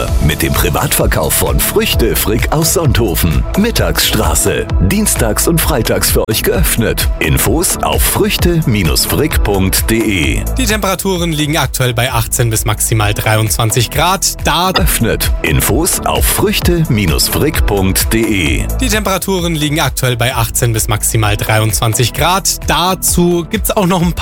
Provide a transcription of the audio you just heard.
Mit dem Privatverkauf von Früchte Frick aus Sonthofen. Mittagsstraße. Dienstags und freitags für euch geöffnet. Infos auf früchte-frick.de. Die Temperaturen liegen aktuell bei 18 bis maximal 23 Grad. Öffnet. Infos auf früchte-frick.de. Die Temperaturen liegen aktuell bei 18 bis maximal 23 Grad. Dazu gibt's auch noch ein paar